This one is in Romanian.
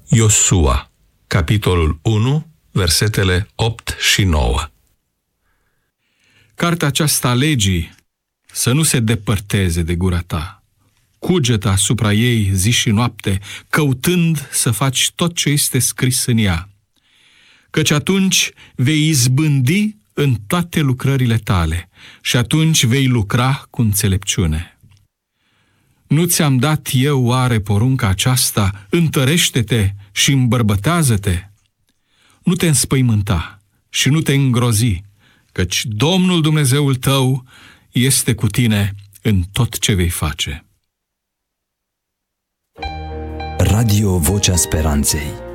Iosua, capitolul 1, versetele 8 și 9. Cartea aceasta a legii să nu se depărteze de gura ta. Cugetă asupra ei zi și noapte, căutând să faci tot ce este scris în ea. Căci atunci vei izbândi în toate lucrările tale și atunci vei lucra cu înțelepciune. Nu ți-am dat eu oare porunca aceasta? Întărește-te și îmbărbătează-te. Nu te înspăimânta și nu te îngrozi, căci Domnul Dumnezeul tău este cu tine în tot ce vei face. Radio Vocea Speranței.